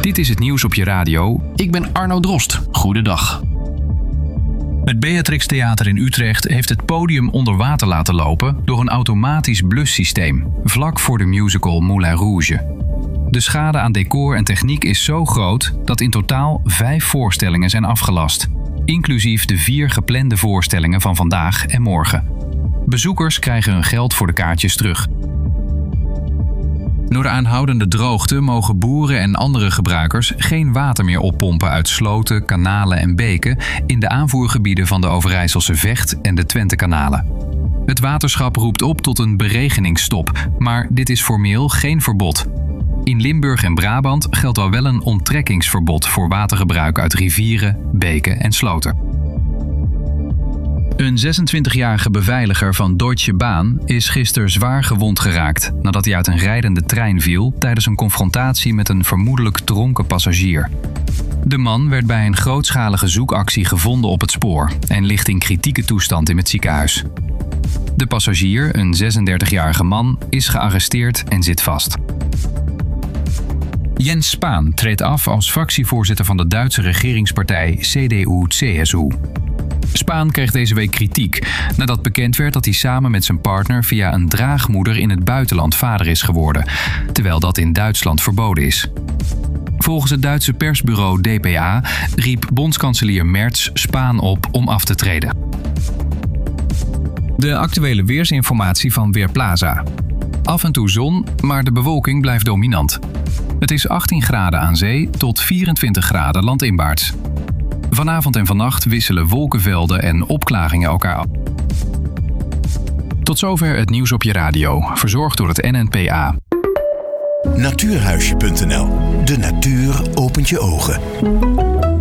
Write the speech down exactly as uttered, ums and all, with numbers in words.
Dit is het nieuws op je radio. Ik ben Arno Drost. Goedendag. Het Beatrix Theater in Utrecht heeft het podium onder water laten lopen door een automatisch blussysteem, vlak voor de musical Moulin Rouge. De schade aan decor en techniek is zo groot dat in totaal vijf voorstellingen zijn afgelast, inclusief de vier geplande voorstellingen van vandaag en morgen. Bezoekers krijgen hun geld voor de kaartjes terug. Door de aanhoudende droogte mogen boeren en andere gebruikers geen water meer oppompen uit sloten, kanalen en beken in de aanvoergebieden van de Overijsselse Vecht en de Twentekanalen. Het waterschap roept op tot een beregeningsstop, maar dit is formeel geen verbod. In Limburg en Brabant geldt al wel een onttrekkingsverbod voor watergebruik uit rivieren, beken en sloten. Een zesentwintigjarige beveiliger van Deutsche Bahn is gisteren zwaar gewond geraakt nadat hij uit een rijdende trein viel tijdens een confrontatie met een vermoedelijk dronken passagier. De man werd bij een grootschalige zoekactie gevonden op het spoor en ligt in kritieke toestand in het ziekenhuis. De passagier, een zesendertigjarige man, is gearresteerd en zit vast. Jens Spahn treedt af als fractievoorzitter van de Duitse regeringspartij C D U C S U. Spahn kreeg deze week kritiek nadat bekend werd dat hij samen met zijn partner via een draagmoeder in het buitenland vader is geworden, terwijl dat in Duitsland verboden is. Volgens het Duitse persbureau D P A riep bondskanselier Merz Spahn op om af te treden. De actuele weersinformatie van Weerplaza. Af en toe zon, maar de bewolking blijft dominant. Het is achttien graden aan zee tot vierentwintig graden landinwaarts. Vanavond en vannacht wisselen wolkenvelden en opklaringen elkaar af. Tot zover het nieuws op je radio, verzorgd door het N N P A. Natuurhuisje punt n l. De natuur opent je ogen.